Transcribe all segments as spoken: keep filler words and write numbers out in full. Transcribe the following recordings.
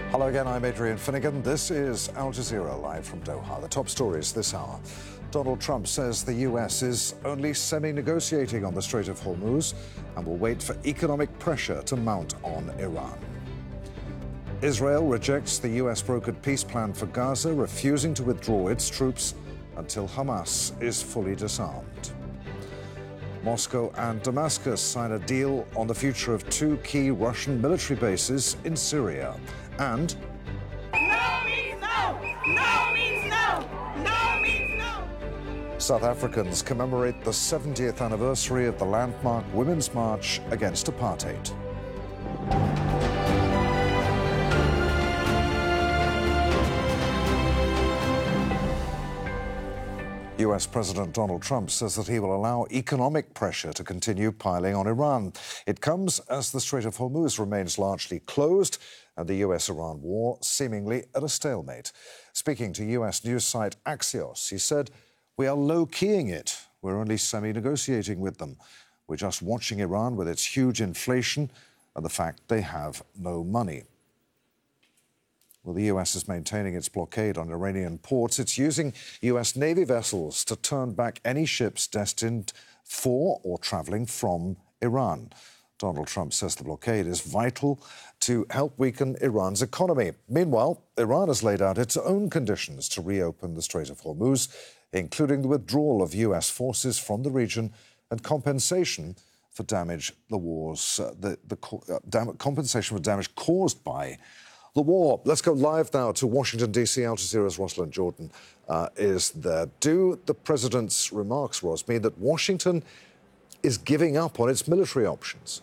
Hello again, I'm Adrian Finnegan. This is Al Jazeera live from Doha. The top stories this hour. Donald Trump says the U S is only semi-negotiating on the Strait of Hormuz and will wait for economic pressure to mount on Iran. Israel rejects the U S-brokered peace plan for Gaza, refusing to withdraw its troops until Hamas is fully disarmed. Moscow and Damascus sign a deal on the future of two key Russian military bases in Syria. And no means no! No means no! No means no! South Africans commemorate the seventieth anniversary of the landmark Women's March against apartheid. U S President Donald Trump says that he will allow economic pressure to continue piling on Iran. It comes as the Strait of Hormuz remains largely closed and the U S Iran war seemingly at a stalemate. Speaking to U S news site Axios, he said, "We are low-keying it. We're only semi-negotiating with them. We're just watching Iran with its huge inflation and the fact they have no money." Well, the U S is maintaining its blockade on Iranian ports. It's using U S Navy vessels to turn back any ships destined for or travelling from Iran. Donald Trump says the blockade is vital to help weaken Iran's economy. Meanwhile, Iran has laid out its own conditions to reopen the Strait of Hormuz, including the withdrawal of U S forces from the region and compensation for damage the wars, uh, the, the uh, dam- compensation for damage caused by the war. Let's go live now to Washington, D C. Al Jazeera's Rosalind Jordan uh, is there. Do the president's remarks, Ros, mean that Washington is giving up on its military options?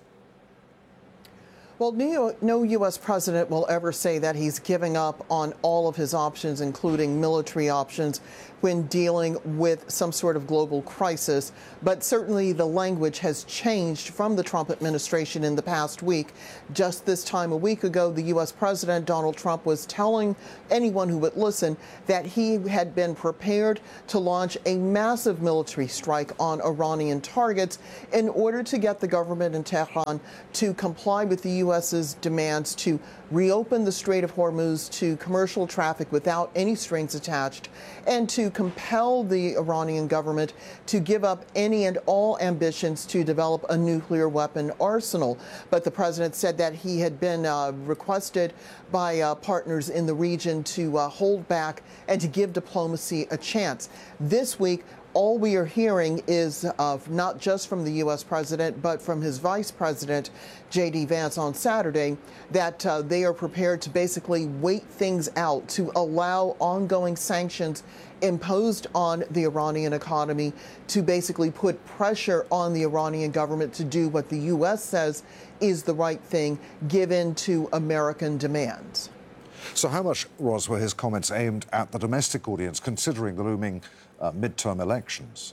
Well, no U S president will ever say that he's giving up on all of his options, including military options, when dealing with some sort of global crisis. But certainly the language has changed from the Trump administration in the past week. Just this time a week ago, the U S president, Donald Trump, was telling anyone who would listen that he had been prepared to launch a massive military strike on Iranian targets in order to get the government in Tehran to comply with the U S's demands to reopen the Strait of Hormuz to commercial traffic without any strings attached, and to compel the Iranian government to give up any and all ambitions to develop a nuclear weapon arsenal. But the president said that he had been uh, requested by uh, partners in the region to uh, hold back and to give diplomacy a chance. This week, all we are hearing is uh, not just from the U S president, but from his vice president, J D Vance, on Saturday, that uh, they are prepared to basically wait things out, to allow ongoing sanctions imposed on the Iranian economy, to basically put pressure on the Iranian government to do what the U S says is the right thing, given to American demands. So how much, Ros, were his comments aimed at the domestic audience, considering the looming uh, midterm elections?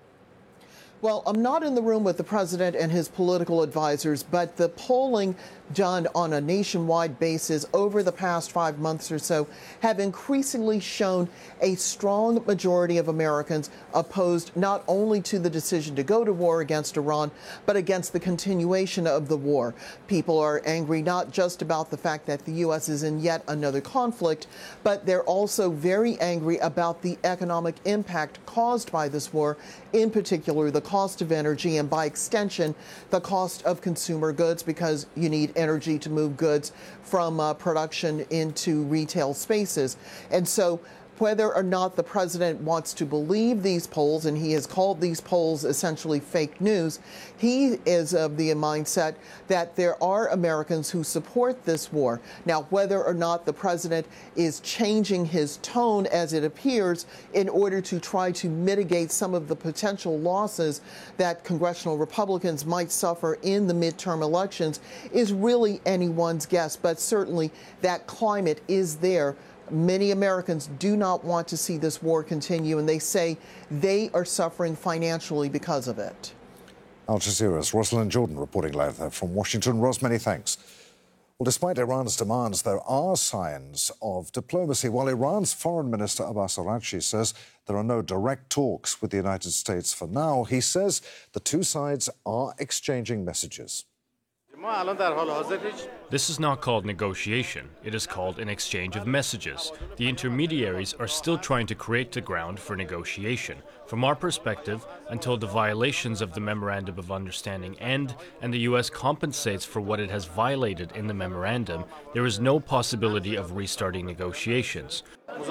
Well, I'm not in the room with the president and his political advisors, but the polling done on a nationwide basis over the past five months or so have increasingly shown a strong majority of Americans opposed not only to the decision to go to war against Iran, but against the continuation of the war. People are angry not just about the fact that the U S is in yet another conflict, but they're also very angry about the economic impact caused by this war, in particular the cost of energy and, by extension, the cost of consumer goods, because you need energy to move goods from uh, production into retail spaces. And so whether or not the president wants to believe these polls, and he has called these polls essentially fake news, he is of the mindset that there are Americans who support this war. Now, whether or not the president is changing his tone, as it appears, in order to try to mitigate some of the potential losses that congressional Republicans might suffer in the midterm elections, is really anyone's guess. But certainly that climate is there. Many Americans do not want to see this war continue, and they say they are suffering financially because of it. Al Jazeera's Rosalind Jordan reporting live there from Washington. Ros, many thanks. Well, despite Iran's demands, there are signs of diplomacy. While Iran's Foreign Minister Abbas Araghchi says there are no direct talks with the United States for now, he says the two sides are exchanging messages. This is not called negotiation. It is called an exchange of messages. The intermediaries are still trying to create the ground for negotiation. From our perspective, until the violations of the Memorandum of Understanding end and the U S compensates for what it has violated in the memorandum, there is no possibility of restarting negotiations.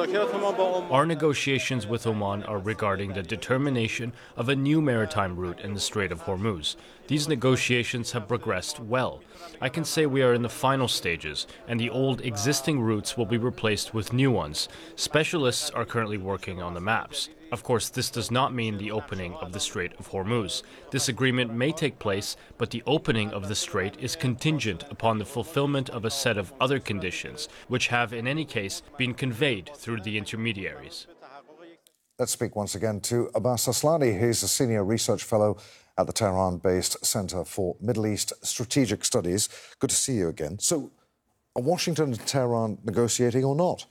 Our negotiations with Oman are regarding the determination of a new maritime route in the Strait of Hormuz. These negotiations have progressed well. I can say we are in the final stages, and the old existing routes will be replaced with new ones. Specialists are currently working on the maps. Of course, this does not mean the opening of the Strait of Hormuz. This agreement may take place, but the opening of the strait is contingent upon the fulfillment of a set of other conditions, which have, in any case, been conveyed through the intermediaries. Let's speak once again to Abbas Aslani. He's a senior research fellow at the Tehran-based Center for Middle East Strategic Studies. Good to see you again. So, are Washington and Tehran negotiating or not?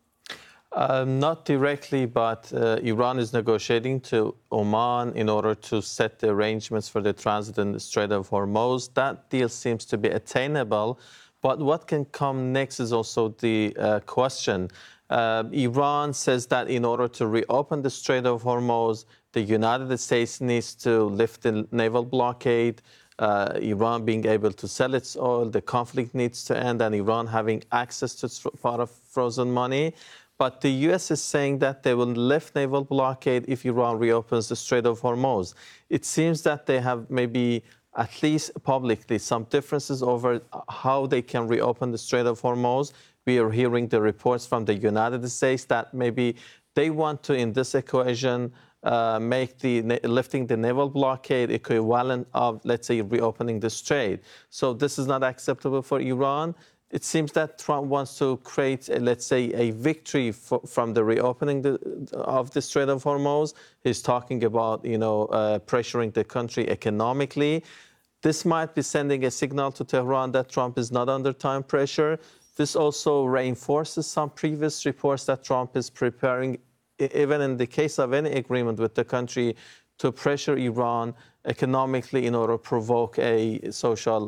Uh, not directly, but uh, Iran is negotiating to Oman in order to set the arrangements for the transit in the Strait of Hormuz. That deal seems to be attainable, but what can come next is also the uh, question. Uh, Iran says that in order to reopen the Strait of Hormuz, the United States needs to lift the naval blockade, uh, Iran being able to sell its oil, the conflict needs to end, and Iran having access to part of frozen money. But the U S is saying that they will lift naval blockade if Iran reopens the Strait of Hormuz. It seems that they have maybe, at least publicly, some differences over how they can reopen the Strait of Hormuz. We are hearing the reports from the United States that maybe they want to, in this equation, uh, make the lifting the naval blockade equivalent of, let's say, reopening the strait. So this is not acceptable for Iran. It seems that Trump wants to create, a, let's say, a victory for, from the reopening the, of the Strait of Hormuz. He's talking about, you know, uh, pressuring the country economically. This might be sending a signal to Tehran that Trump is not under time pressure. This also reinforces some previous reports that Trump is preparing, even in the case of any agreement with the country, to pressure Iran economically in order to provoke a social